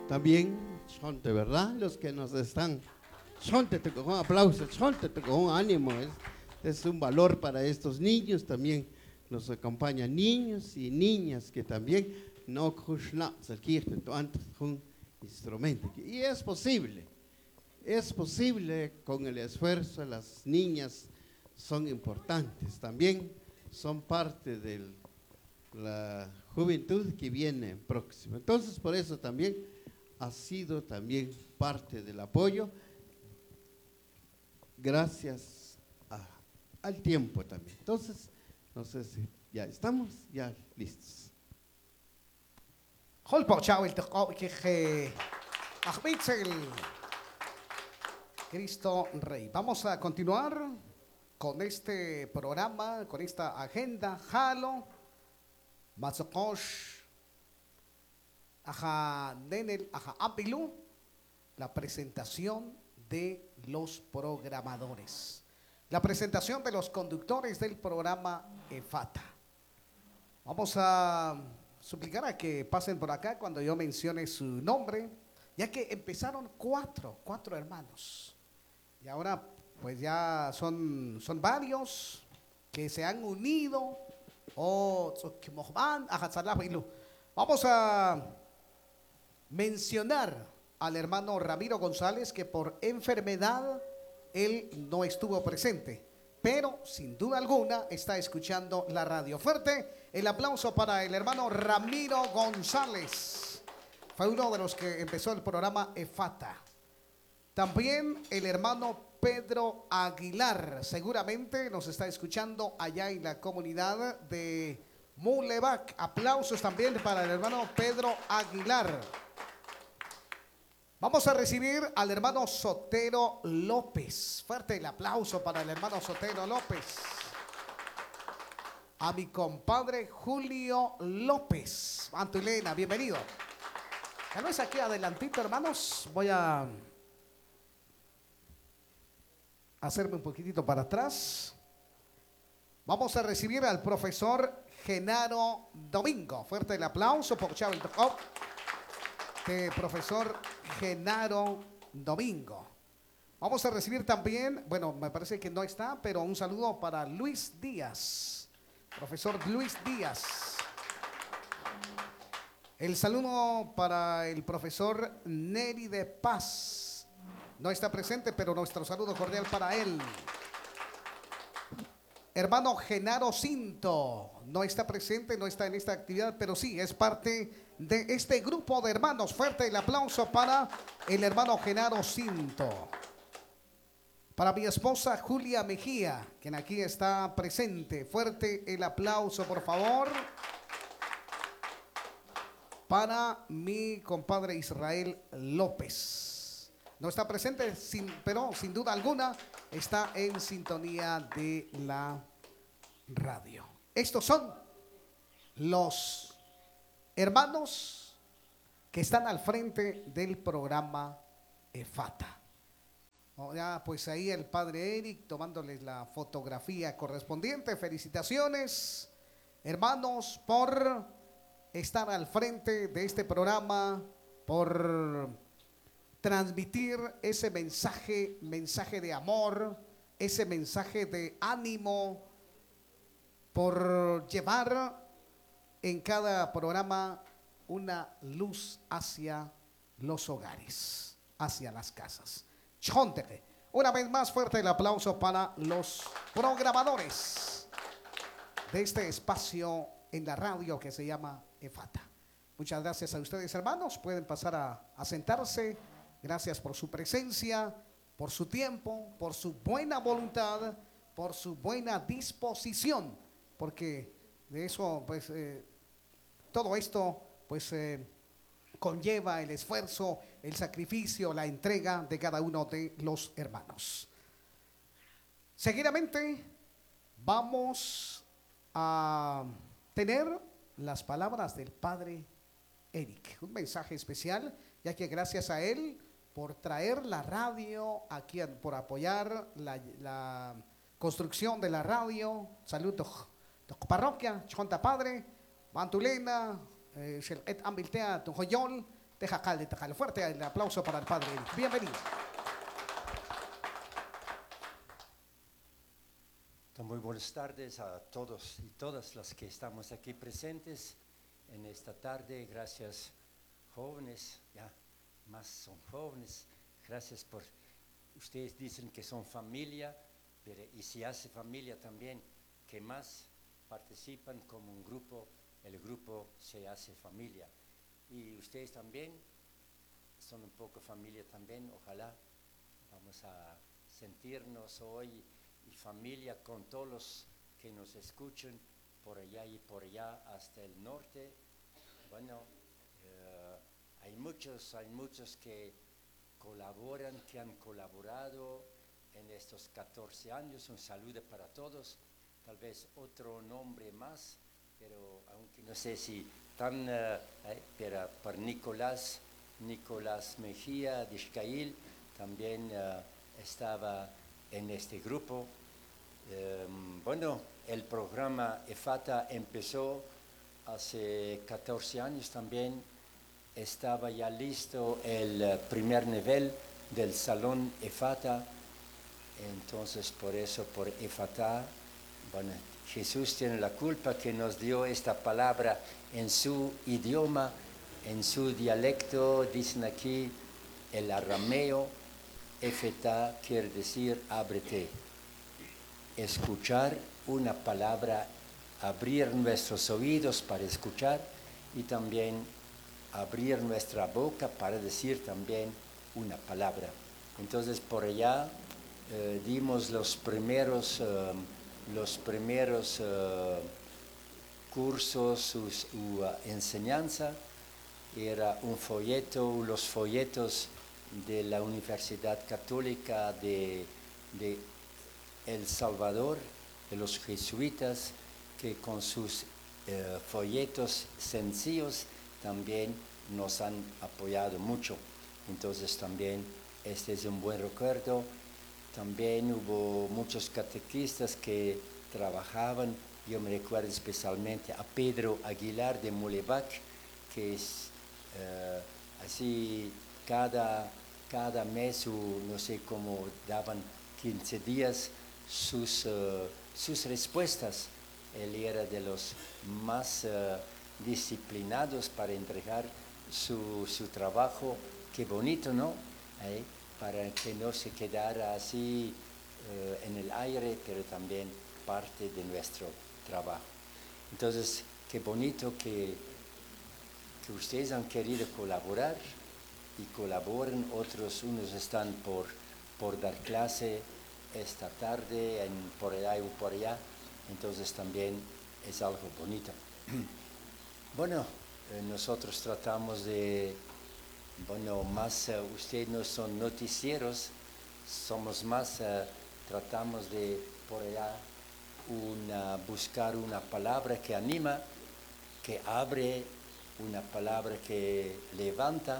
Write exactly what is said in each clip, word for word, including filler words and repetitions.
También, de verdad, los que nos están, con aplausos, con ánimo, es, es un valor para estos niños. También nos acompañan niños y niñas que también no un instrumento. Y es posible, es posible con el esfuerzo. Las niñas son importantes, también son parte de la juventud que viene próxima. Entonces, por eso también ha sido también parte del apoyo, gracias a, al tiempo también. Entonces, no sé si ya estamos, ya listos. Cristo Rey. Vamos a continuar con este programa, con esta agenda. Halo, Matzokosh, Aja Nenel, Aja Apilu, la presentación de los programadores. La presentación de los conductores del programa EFATA. Vamos a suplicar a que pasen por acá cuando yo mencione su nombre, ya que empezaron cuatro, cuatro hermanos. Y ahora pues ya son, son varios que se han unido. Vamos a mencionar al hermano Ramiro González, que por enfermedad él no estuvo presente, pero sin duda alguna está escuchando la radio. Fuerte el aplauso para el hermano Ramiro González. Fue uno de los que empezó el programa EFATA. También el hermano Pedro Aguilar, seguramente nos está escuchando allá en la comunidad de Mulevac. Aplausos también para el hermano Pedro Aguilar. Vamos a recibir al hermano Sotero López. Fuerte el aplauso para el hermano Sotero López. A mi compadre Julio López. Antulena, bienvenido. Ya no es aquí adelantito, hermanos. Voy a hacerme un poquitito para atrás. Vamos a recibir al profesor Genaro Domingo. Fuerte el aplauso por Chávez. De profesor Genaro Domingo. Vamos a recibir también, bueno, me parece que no está, pero un saludo para Luis Díaz. Profesor Luis Díaz. El saludo para el profesor Neri de Paz. No está presente, pero nuestro saludo cordial para él. Hermano Genaro Cinto. No está presente, no está en esta actividad, pero sí, es parte de este grupo de hermanos. Fuerte el aplauso para el hermano Genaro Cinto. Para mi esposa Julia Mejía, quien aquí está presente. Fuerte el aplauso, por favor. Para mi compadre Israel López. No está presente, sin, pero sin duda alguna está en sintonía de la radio. Estos son los hermanos que están al frente del programa EFATA. Oh, ya, pues ahí el padre Eric tomándoles la fotografía correspondiente. Felicitaciones, hermanos, por estar al frente de este programa, por transmitir ese mensaje, mensaje de amor, ese mensaje de ánimo, por llevar en cada programa una luz hacia los hogares, hacia las casas. Una vez más, fuerte el aplauso para los programadores de este espacio en la radio que se llama EFATA. Muchas gracias a ustedes, hermanos. Pueden pasar a, a sentarse. Gracias por su presencia, por su tiempo, por su buena voluntad, por su buena disposición, porque de eso, pues, eh, todo esto, pues, eh, conlleva el esfuerzo, el sacrificio, la entrega de cada uno de los hermanos. Seguidamente vamos a tener las palabras del padre Eric, un mensaje especial, ya que gracias a él por traer la radio aquí, por apoyar la, la construcción de la radio. Saludos a tu parroquia, chonta padre, Mantulena, et ambiltea tu joyol, Deja calde, calde. Fuerte el aplauso para el padre Eric. Bienvenido. Muy buenas tardes a todos y todas las que estamos aquí presentes en esta tarde. Gracias, jóvenes, ya más son jóvenes. Gracias por, ustedes dicen que son familia, pero y si hace familia también, que más participan como un grupo, el grupo se hace familia. Y ustedes también son un poco familia también, ojalá vamos a sentirnos hoy y familia con todos los que nos escuchan por allá y por allá hasta el norte. Bueno, eh, hay muchos, hay muchos que colaboran, que han colaborado en estos catorce años. Un saludo para todos. Tal vez otro nombre más, pero aunque no sé si tan, eh, eh, pero para Nicolás, Nicolás Mejía de Xcail también eh, estaba en este grupo. Eh, bueno, el programa EFATA empezó hace catorce años también. Estaba ya listo el primer nivel del salón EFATA. Entonces, por eso, por EFATA, bueno, Jesús tiene la culpa que nos dio esta palabra en su idioma, en su dialecto. Dicen aquí el arameo. EFATA quiere decir ábrete. Escuchar una palabra, abrir nuestros oídos para escuchar y también abrir nuestra boca para decir también una palabra. Entonces por allá eh, dimos los primeros, eh, los primeros eh, cursos, su, su uh, enseñanza. Era un folleto, los folletos de la Universidad Católica de, de El Salvador, de los jesuitas, que con sus eh, folletos sencillos también nos han apoyado mucho. Entonces también este es un buen recuerdo. También hubo muchos catequistas que trabajaban. Yo me recuerdo especialmente a Pedro Aguilar de Molevac, que es eh, así cada, cada mes, o no sé cómo daban quince días, sus, uh, sus respuestas. Él era de los más uh, disciplinados para entregar su, su trabajo. Qué bonito, ¿no? ¿Eh? Para que no se quedara así uh, en el aire, pero también parte de nuestro trabajo. Entonces, qué bonito que, que ustedes han querido colaborar y colaboren. Otros, unos están por, por dar clase esta tarde, en, por allá y por allá. Entonces también es algo bonito. Bueno, eh, nosotros tratamos de, bueno, más, uh, ustedes no son noticieros, somos más, uh, tratamos de por allá una, buscar una palabra que anima, que abre, una palabra que levanta,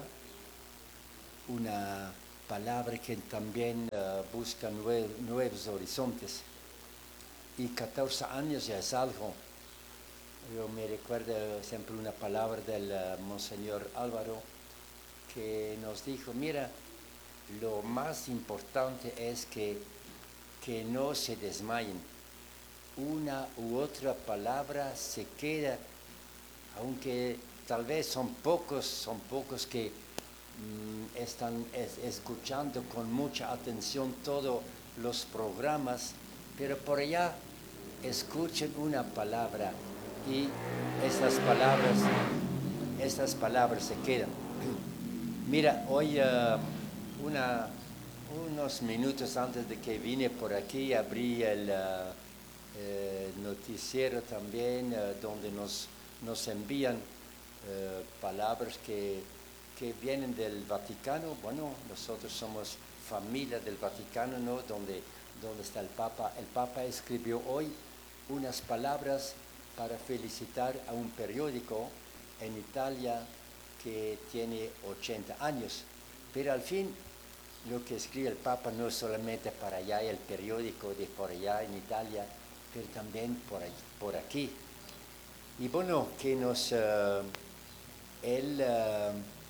una palabra que también uh, busca nue nuevos horizontes. Y catorce años ya es algo. Yo me recuerdo siempre una palabra del uh, Monseñor Álvaro, que nos dijo, mira, lo más importante es que, que no se desmayen. Una u otra palabra se queda, aunque tal vez son pocos, son pocos que mm, están es, escuchando con mucha atención todos los programas, pero por allá escuchen una palabra y estas palabras, estas palabras se quedan. Mira, hoy uh, una, unos minutos antes de que vine por aquí abrí el uh, eh, noticiero también, uh, donde nos, nos envían uh, palabras que, que vienen del Vaticano. Bueno, nosotros somos familia del Vaticano, ¿no? Donde, donde está el Papa. El Papa escribió hoy unas palabras para felicitar a un periódico en Italia que tiene ochenta años, pero al fin lo que escribe el Papa no es solamente para allá el periódico de por allá en Italia, pero también por, ahí, por aquí. Y bueno, que nos, uh, él uh,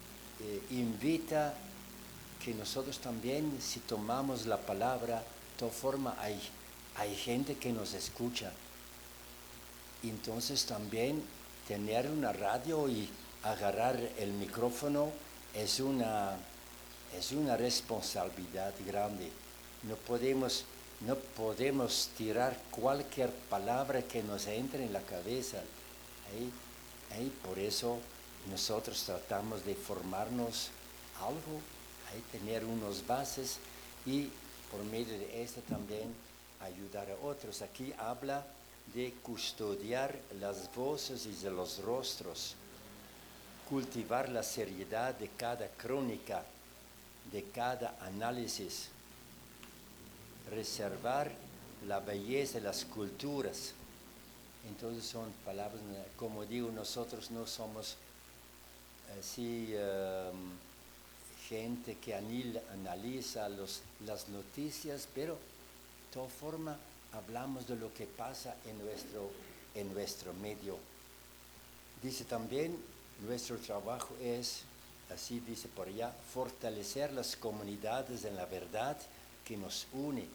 eh, invita que nosotros también, si tomamos la palabra, de todas formas hay, hay gente que nos escucha. Entonces también tener una radio y agarrar el micrófono es una, es una responsabilidad grande. No podemos, no podemos tirar cualquier palabra que nos entre en la cabeza. Ahí, ahí, por eso nosotros tratamos de formarnos algo, ahí, tener unos bases y por medio de esto también ayudar a otros. Aquí habla de custodiar las voces y de los rostros, cultivar la seriedad de cada crónica, de cada análisis, reservar la belleza de las culturas. Entonces son palabras, como digo, nosotros no somos así um, gente que anil, analiza los, las noticias, pero de todas formas hablamos de lo que pasa en nuestro, en nuestro medio. Dice también, nuestro trabajo es, así dice por allá, fortalecer las comunidades en la verdad que nos une.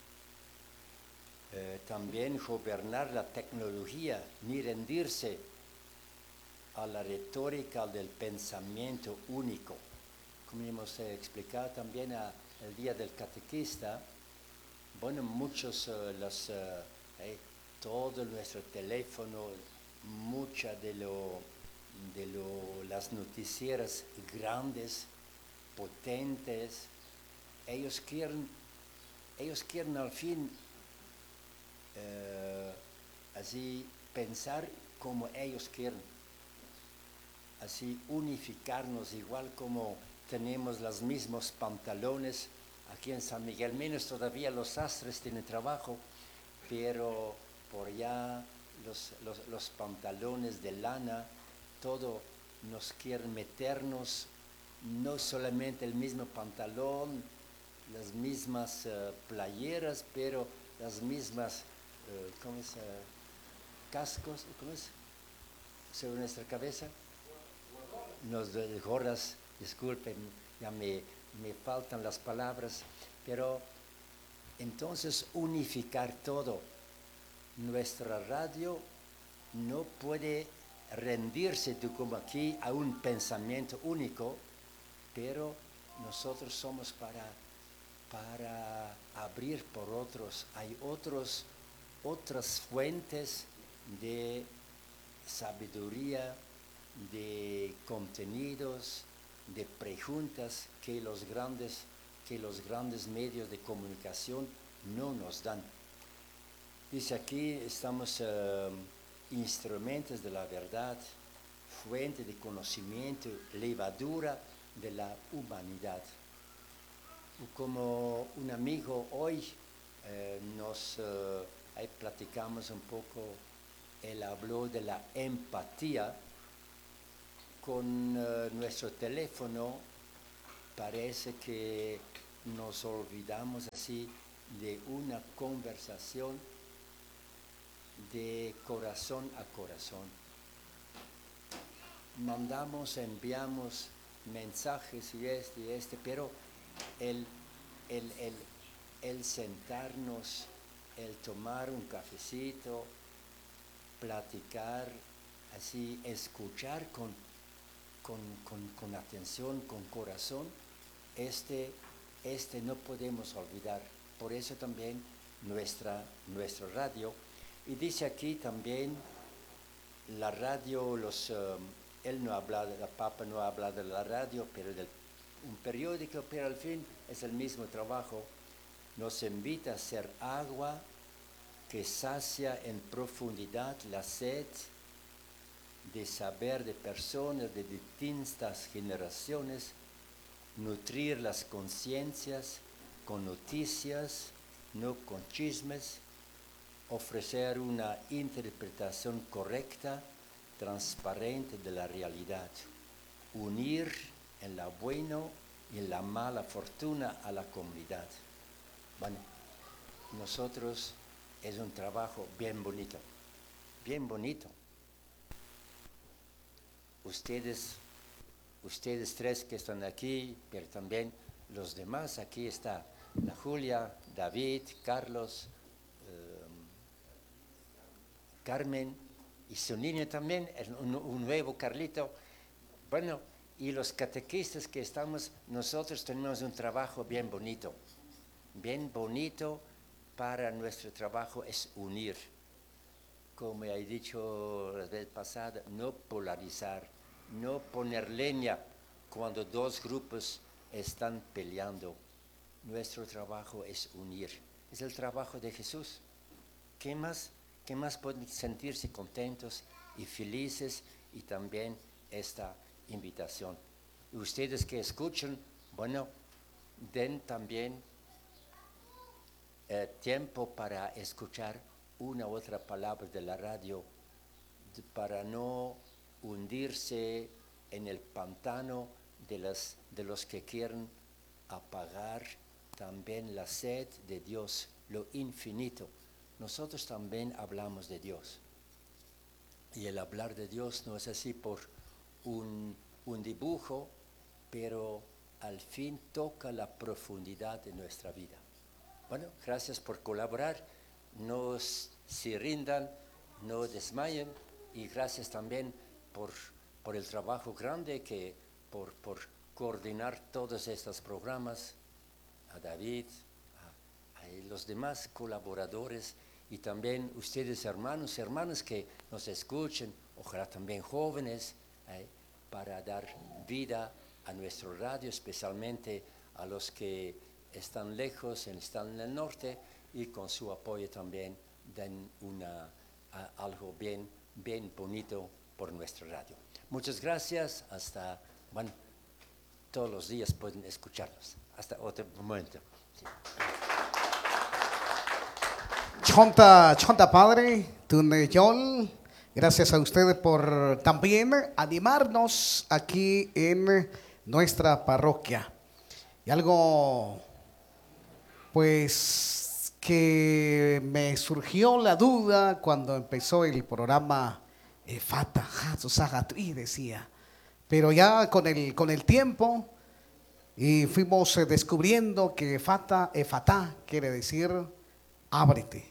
Eh, también gobernar la tecnología, ni rendirse a la retórica del pensamiento único. Como hemos eh, explicado también a, el día del catequista, bueno, muchos, uh, los, uh, eh, todo nuestro teléfono, muchas de, lo, de lo, las noticieras grandes, potentes, ellos quieren, ellos quieren al fin uh, así pensar como ellos quieren, así unificarnos igual como tenemos los mismos pantalones. Aquí en San Miguel Menos todavía los sastres tienen trabajo, pero por allá los, los, los pantalones de lana, todo nos quieren meternos, no solamente el mismo pantalón, las mismas uh, playeras, pero las mismas, uh, ¿cómo es? Uh, cascos, ¿cómo es? Sobre nuestra cabeza. Nos de gorras, disculpen, ya me... me faltan las palabras, pero entonces unificar todo. Nuestra radio no puede rendirse, como aquí, a un pensamiento único, pero nosotros somos para, para abrir por otros. Hay otros, otras fuentes de sabiduría, de contenidos, de preguntas que los grandes, que los grandes medios de comunicación no nos dan. Dice aquí, estamos uh, instrumentos de la verdad, fuente de conocimiento, levadura de la humanidad. Como un amigo hoy eh, nos uh, ahí platicamos un poco, él habló de la empatía. Con uh, nuestro teléfono parece que nos olvidamos así de una conversación de corazón a corazón. Mandamos, enviamos mensajes y este y este, pero el, el, el, el sentarnos, el tomar un cafecito, platicar, así escuchar con Con, con, con atención, con corazón, este, este no podemos olvidar. Por eso también nuestra, nuestra radio. Y dice aquí también la radio, los, um, él no habla, la Papa no habla de la radio, pero de un periódico, pero al fin es el mismo trabajo. Nos invita a ser agua que sacia en profundidad la sed de saber de personas de distintas generaciones, nutrir las conciencias con noticias, no con chismes, ofrecer una interpretación correcta, transparente de la realidad, unir en la buena y en la mala fortuna a la comunidad. Bueno, nosotros es un trabajo bien bonito, bien bonito. Ustedes ustedes tres que están aquí, pero también los demás. Aquí está la Julia, David, Carlos, eh, Carmen y su niño también, un, un nuevo Carlito. Bueno, y los catequistas que estamos, nosotros tenemos un trabajo bien bonito, bien bonito para nuestro trabajo es unir. Como he dicho la vez pasada, no polarizar, no poner leña cuando dos grupos están peleando. Nuestro trabajo es unir, es el trabajo de Jesús. ¿Qué más? ¿Qué más pueden sentirse contentos y felices? Y también esta invitación. Y ustedes que escuchan, bueno, den también eh, tiempo para escuchar una u otra palabra de la radio, de, para no hundirse en el pantano de, las, de los que quieren apagar también la sed de Dios, lo infinito. Nosotros también hablamos de Dios. Y el hablar de Dios no es así por un, un dibujo, pero al fin toca la profundidad de nuestra vida. Bueno, gracias por colaborar. No se rindan, no desmayen. Y gracias también por, por el trabajo grande que por, por coordinar todos estos programas. A David, a, a los demás colaboradores. Y también ustedes hermanos, hermanas que nos escuchen, ojalá también jóvenes, eh, para dar vida a nuestro radio, especialmente a los que están lejos, están en el norte, y con su apoyo también den una, a, algo bien, bien bonito por nuestra radio. Muchas gracias, hasta, bueno, todos los días pueden escucharnos. Hasta otro momento. Sí. Chonta, chonta padre, Tuneyol, gracias a ustedes por también animarnos aquí en nuestra parroquia. Y algo, pues, que me surgió la duda cuando empezó el programa Efata, y decía, pero ya con el, con el tiempo y fuimos descubriendo que Efata, Efatá quiere decir ábrete.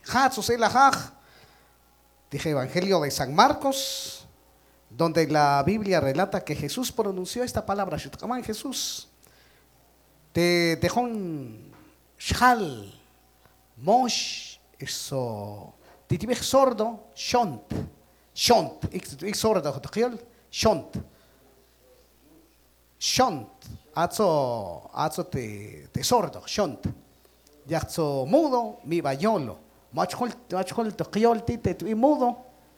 Dije Evangelio de San Marcos, donde la Biblia relata que Jesús pronunció esta palabra, Jesús, te dejó un shal, mosh, eso, titibej sordo, shont, shont, ik sordo, shont, shont, azo, azo te, te sordo, shont. Yaxo mudo, mi bayolo. Machol, machol, toquiol, tite, tu mudo.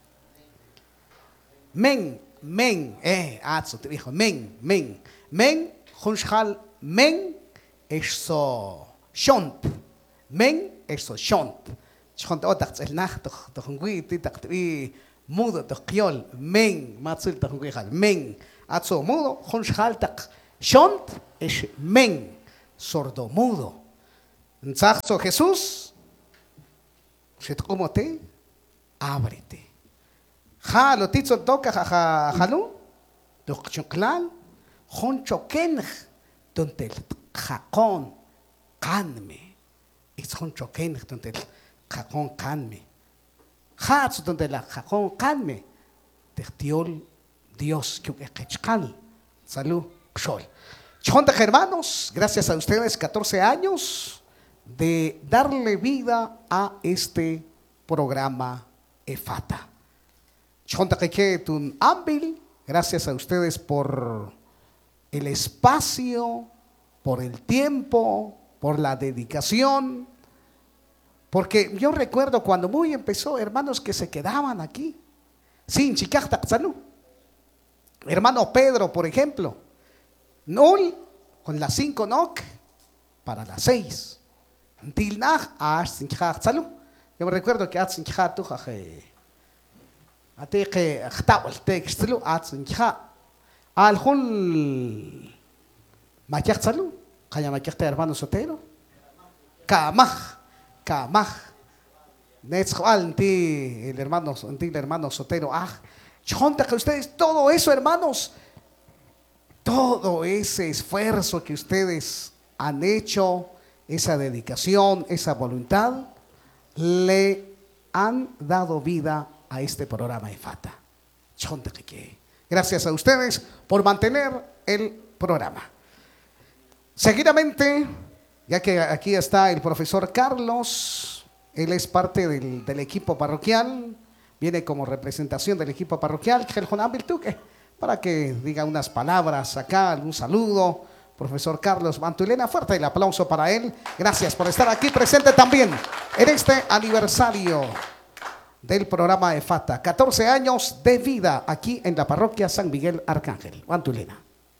Men, men, eh, atso, te dijo, men, men. Men, junshal, men, eso, shont. Men, eso, shont. Shont, otak, el nach, tojungui, titak, tu mudo, toquiol, men, matsul, tojungui, men. Atso mudo, junshal, tak, shont, es men, sordo mudo. Nzachzo Jesús, Shetkomote, ábrete. Ja, lo tizo toca, ja, ja, jalu, dokchoklal, honchoken, donde el jacón, canme, es honchoken, donde el jacón, canme. Ja, donde la jacón, canme, tehtiol, Dios, que echcal, salud, xol. Chonta, hermanos, gracias a ustedes, catorce años. De darle vida a este programa Efata. Gracias a ustedes por el espacio, por el tiempo, por la dedicación. Porque yo recuerdo cuando muy empezó, hermanos que se quedaban aquí. Sin chiquitaxanu. Hermano Pedro, por ejemplo. Nol, con las cinco noc, para las seis. Tilnach a Sinchach Salu. Yo me recuerdo que Atsincha tujaje. Ate que Chtawal Textlu Atsincha. Al Hul Machach Salu. Kaya Machach hermano Sotero. Kamach. Kamach. Netzal ti el hermano, el hermano Sotero. Ah, chonta que ustedes todo eso, hermanos. todo ese esfuerzo que ustedes han hecho, esa dedicación, esa voluntad, le han dado vida a este programa de Fata. Gracias a ustedes por mantener el programa. Seguidamente, ya que aquí está el profesor Carlos, él es parte del, del equipo parroquial, viene como representación del equipo parroquial, para que diga unas palabras acá, algún saludo. Profesor Carlos Mantulena, fuerte el aplauso para él. Gracias por estar aquí presente también en este aniversario del programa de Fata. catorce años de vida aquí en la parroquia San Miguel Arcángel. Mantulena.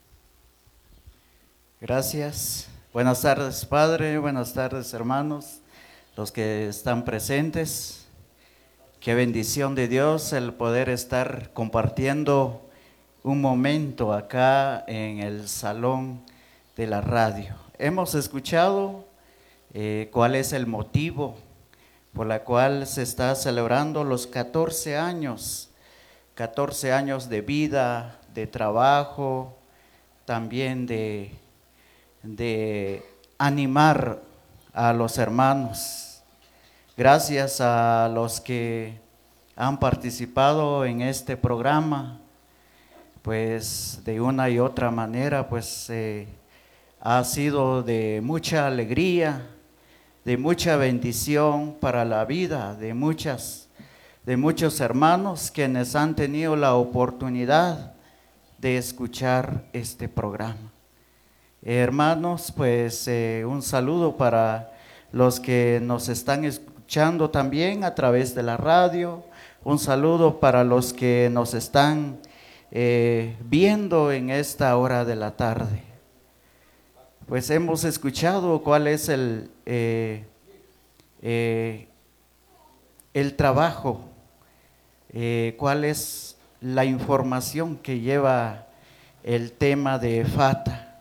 Gracias. Buenas tardes, Padre. Buenas tardes, hermanos, los que están presentes. Qué bendición de Dios el poder estar compartiendo un momento acá en el salón de la radio. Hemos escuchado eh, cuál es el motivo por la cual se está celebrando los catorce años, catorce años de vida, de trabajo, también de, de animar a los hermanos. Gracias a los que han participado en este programa, pues de una y otra manera, pues eh, ha sido de mucha alegría, de mucha bendición para la vida de muchas, de muchos hermanos quienes han tenido la oportunidad de escuchar este programa. Eh, hermanos, pues eh, un saludo para los que nos están escuchando también a través de la radio, un saludo para los que nos están eh, viendo en esta hora de la tarde. Pues hemos escuchado cuál es el, eh, eh, el trabajo, eh, cuál es la información que lleva el tema de Fata.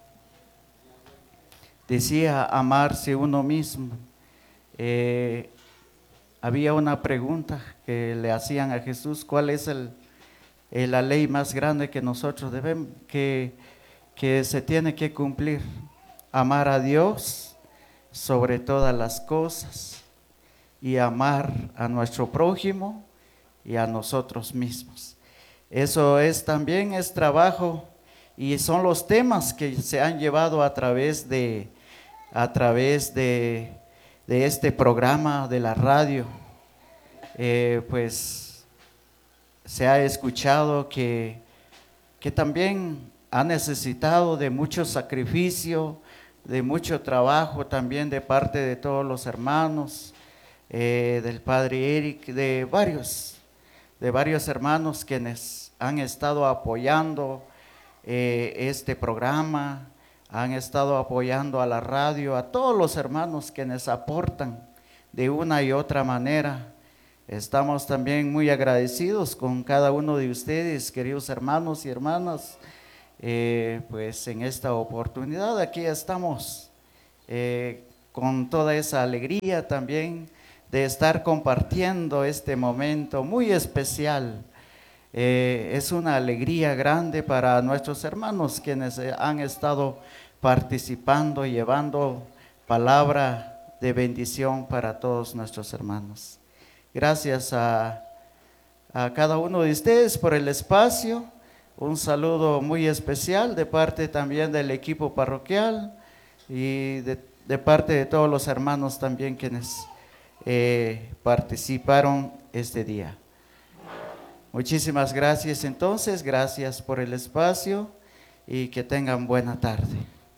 Decía amarse uno mismo. Eh, había una pregunta que le hacían a Jesús: ¿cuál es el, el, la ley más grande que nosotros debemos, que, que se tiene que cumplir? Amar a Dios sobre todas las cosas y amar a nuestro prójimo y a nosotros mismos. Eso es también es trabajo y son los temas que se han llevado a través de, a través de, de este programa de la radio. Eh, pues se ha escuchado que, que también ha necesitado de mucho sacrificio, de mucho trabajo también de parte de todos los hermanos, eh, del padre Eric, de varios, de varios hermanos quienes han estado apoyando eh, este programa, han estado apoyando a la radio, a todos los hermanos quienes aportan de una y otra manera. Estamos también muy agradecidos con cada uno de ustedes, queridos hermanos y hermanas. Eh, pues en esta oportunidad aquí estamos eh, con toda esa alegría también de estar compartiendo este momento muy especial. Eh, es una alegría grande para nuestros hermanos quienes han estado participando, llevando palabra de bendición para todos nuestros hermanos. Gracias a, a cada uno de ustedes por el espacio. Un saludo muy especial de parte también del equipo parroquial y de, de parte de todos los hermanos también quienes eh, participaron este día. Muchísimas gracias entonces, gracias por el espacio y que tengan buena tarde.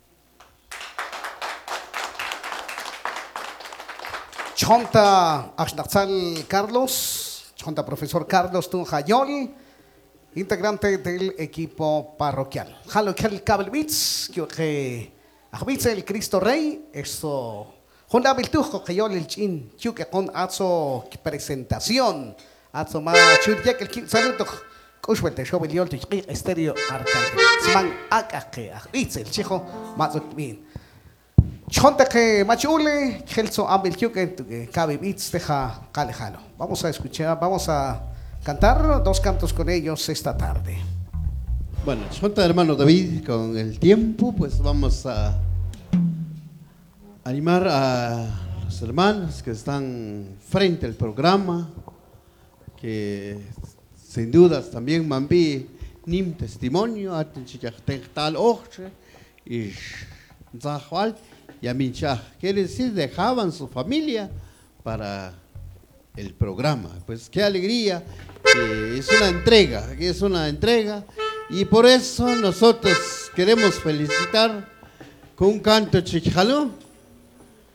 Chonta Axnaxal Carlos, Chonta profesor Carlos Tunjayol, integrante del equipo parroquial. Halo Kel Kabelbits, que Ahbitz el Cristo Rey, esto Honda Biltujo que yo el chin, que con azo presentación, azo ma churjek el kin saludo, Kushwete show el yol estéreo Arcángel. Sman Akake, Ahbitz el chico Mazutmin. Chonta que machule, Kelso Ambil que Kabelbits deja calejalo. Vamos a escuchar, vamos a cantar dos cantos con ellos esta tarde. Bueno, junto hermano David, con el tiempo, pues vamos a animar a los hermanos que están frente al programa, que sin dudas también mambi nim testimonio, tal y y a quiere decir, dejaban su familia para el programa. Pues qué alegría, que es una entrega, que es una entrega, y por eso nosotros queremos felicitar con un canto chicano.